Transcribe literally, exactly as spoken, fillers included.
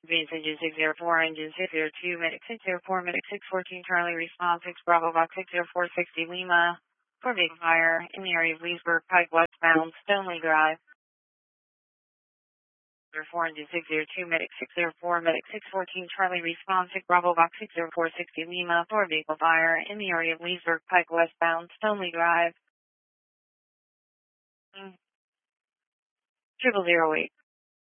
Advance engine six zero four, engine six zero two, medic six zero four, medic six one four, Charlie, response six Bravo, box six zero four six zero Lima, for vehicle fire in the area of Leesburg Pike westbound, Stonely Drive. zero four, engine six zero two, medic six zero four, medic six one four, Charlie, response six Bravo, box six zero four six zero Lima, for vehicle fire in the area of Leesburg Pike westbound, Stonely Drive. Triple zero eight.